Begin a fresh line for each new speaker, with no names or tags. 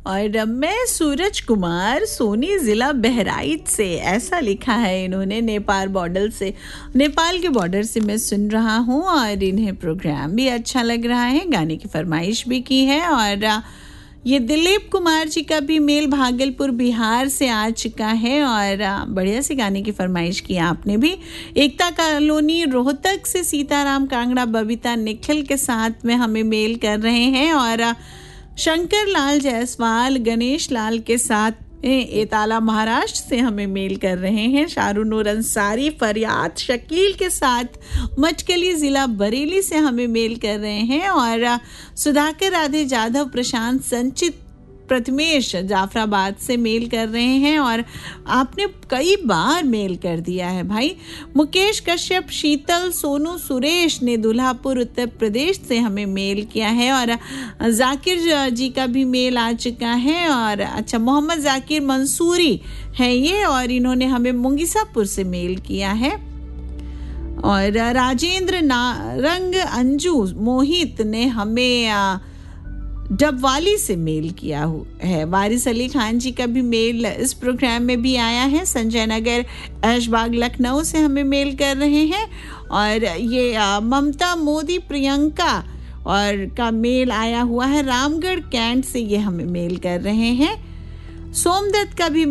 और मैं सूरज कुमार सोनी ज़िला बहराइच से, ऐसा लिखा है इन्होंने। नेपाल के बॉर्डर से मैं सुन रहा हूँ और इन्हें प्रोग्राम भी अच्छा लग रहा है, गाने की फरमाइश भी की है। और ये दिलीप कुमार जी का भी मेल भागलपुर बिहार से आ चुका है और बढ़िया से गाने की फरमाइश की आपने भी। एकता कॉलोनी रोहतक से सीताराम कांगड़ा बबीता निखिल के साथ में हमें मेल कर रहे हैं और शंकर लाल जायसवाल गणेश लाल के साथ एताला महाराष्ट्र से हमें मेल कर रहे हैं। शाहरुनूर अंसारी फरियाद शकील के साथ मचकली ज़िला बरेली से हमें मेल कर रहे हैं और सुधाकर राधे जाधव प्रशांत संचित प्रथमेश जाफराबाद से मेल कर रहे हैं और आपने कई बार मेल कर दिया है भाई। मुकेश कश्यप शीतल सोनू सुरेश ने दुल्हापुर उत्तर प्रदेश से हमें मेल किया है और जाकिर जी का भी मेल आ चुका है। और अच्छा, मोहम्मद जाकिर मंसूरी है ये और इन्होंने हमें मुंगीसापुर से मेल किया है। और राजेंद्र नारंग अंजू मोहित ने हमें डबवाली से मेल किया है। वारिस अली खान जी का भी मेल इस प्रोग्राम में भी आया है। संजय नगर ऐशबाग लखनऊ से हमें मेल कर रहे हैं और ये ममता मोदी प्रियंका और का मेल आया हुआ है। रामगढ़ कैंट से ये हमें मेल कर रहे हैं। सोमदत्त का भी